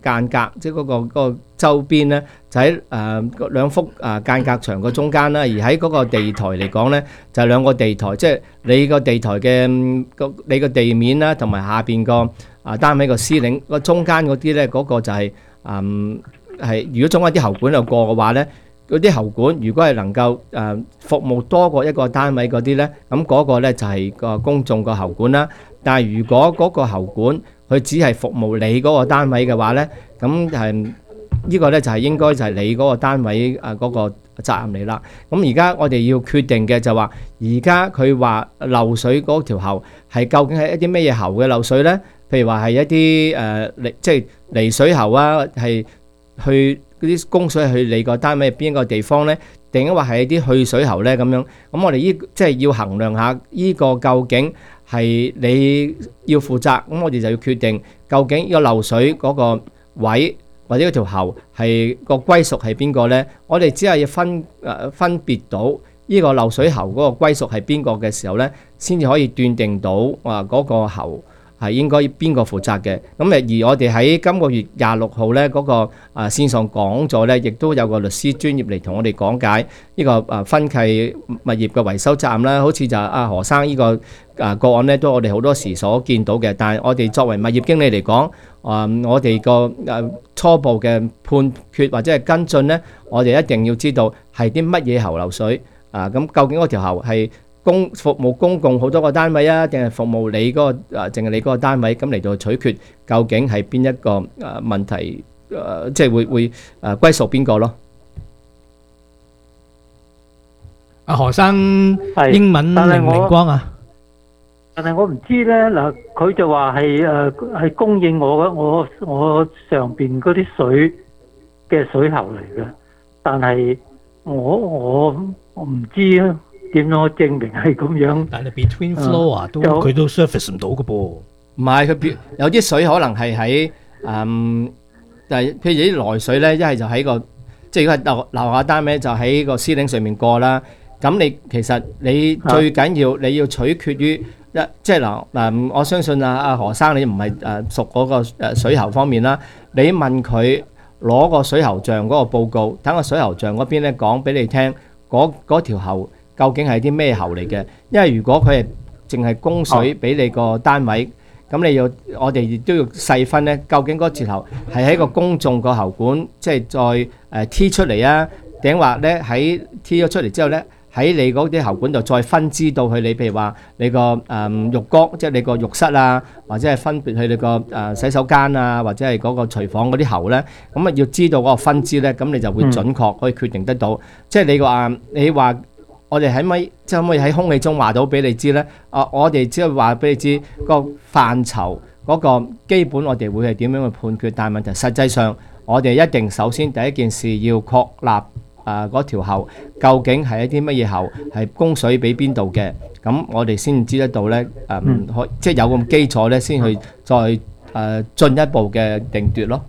間隔，即係嗰個周邊咧，就喺兩幅間隔牆嘅中間啦。而喺嗰個地台嚟講咧，就係兩個地台，即係你個地台嘅你個地面啦，同埋下邊個單位個司令個中間嗰啲咧，嗰個就係如果中間啲喉管又過嘅話咧，嗰啲喉管如果係能夠服務多過一個單位嗰啲咧，咁嗰個咧就係個公眾個喉管啦。但係如果嗰個喉管佢只係服務你嗰個單位嘅話咧，咁係呢個咧就係應該就係你嗰個單位嗰個責任嚟啦。咁而家我哋要決定嘅就話，而家佢話漏水嗰條喉係究竟係一啲咩嘢喉嘅漏水咧？譬如話係一啲即係離水喉啊，係去嗰啲供水去你個單位邊個地方咧？定話係一啲去水喉咧咁樣？咁我哋即係要衡量下呢個究竟係你要負責，咁我哋就要決定究竟呢個漏水嗰個位或者嗰條喉係個歸屬係邊個咧？我哋只係要分別到呢個漏水喉嗰個歸屬係邊個嘅時候咧，先至可以斷定到嗰個喉係應該邊個負責嘅。咁而我哋喺今個月26號咧嗰個線上講座咧，亦都有個律師專業嚟同我哋講解呢個分契物業嘅維修責任啦。好似就阿何生呢個個案咧，都我哋好多時所見到嘅。但係我哋作為物業經理嚟講，我哋個初步嘅判決或者係跟進咧，我哋一定要知道係啲乜嘢喉漏水咁究竟嗰條喉係服務公共好多個單位啊，定係服務你嗰個淨係你嗰個單位，咁嚟到取決究竟係邊一個問題即係會歸屬邊個咯？ 阿何生英文靈唔靈光啊？ 但係我唔知咧嗱，佢就話係供應我上邊嗰啲水嘅水喉嚟嘅，但係我唔知啊。點樣證明係咁樣？ 但係 between floor 佢都 surface 唔到嘅噃。 唔係佢有啲水可能係喺就係譬如啲來水咧，一係就喺個即係如果係樓下單位就喺個司令上面過啦。咁其實你最緊要你要取決於即係嗱我相信阿何生你唔係熟嗰個水喉方面啦。你問佢攞個水喉匠嗰個報告，等個水喉匠嗰邊咧講俾你聽，嗰條喉究竟係啲咩喉嚟嘅？因為如果佢係淨係供水俾你個單位，咁我哋亦都要細分咧，究竟嗰條喉係喺個公眾個喉管，即係再T 出嚟啊，定話咧喺 T 咗出嚟之後咧，喺你嗰啲喉管度再分支到去你，譬如話你個浴缸，即係你個浴室啊，或者係分別去你個洗手間啊，或者係嗰個廚房嗰啲喉咧，咁要知道嗰個分支咧，咁你就會準確可以決定得到。即係你話。我哋可唔可以喺空氣中話到俾你知呢？我哋只係話俾你知個範疇嗰個基本，我哋會係點樣去判決。但係問題實際上，我哋一定首先第一件事要確立嗰條喉究竟係一啲乜嘢喉，係供水俾邊度嘅。咁我哋先知得到呢，即係有咁基礎呢，先去再進一步嘅定奪咯。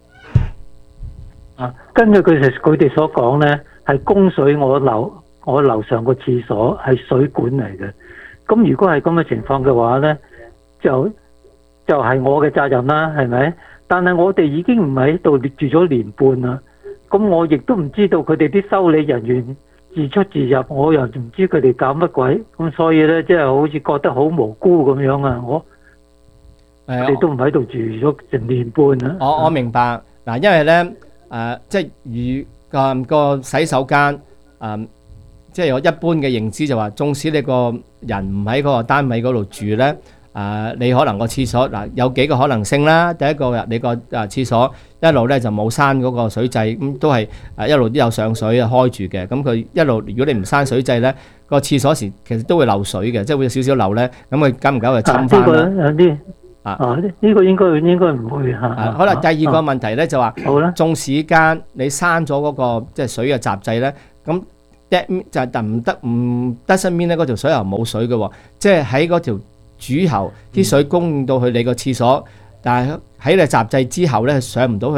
根據佢哋所講呢，係供水我樓上個廁所係水管嚟嘅，咁如果係咁嘅情況嘅話呢，就係我嘅責任啦，係咪？但係我哋已經唔喺度住咗年半啦，咁我亦都唔知道佢哋啲修理人員自出自入，我又唔知佢哋搞乜鬼，咁所以呢，即係好似覺得好無辜咁樣啊！我哋都唔喺度住咗成年半啦。 我明白嗱，因為呢，即係如個洗手間即係我一般嘅認知就話，縱使你個人唔喺嗰個單位嗰度住咧，你可能個廁所有幾個可能性啦。第一個你個廁所一路咧就冇閂嗰個水掣，咁都係一路都有上水開住嘅。咁佢一路如果你唔閂水掣咧，個廁所時其實都會漏水嘅，即係會有少少漏咧。咁佢久唔久就侵翻啦。呢個應該唔會嚇。好啦，第二個問題咧就話，縱使間你閂咗嗰個即係水嘅閘掣咧，咁就係唔得身邊咧嗰條水喉冇水嘅喎，即係喺嗰條主喉啲水供應到去你個廁所，但係喺你閘掣之後咧上唔到去。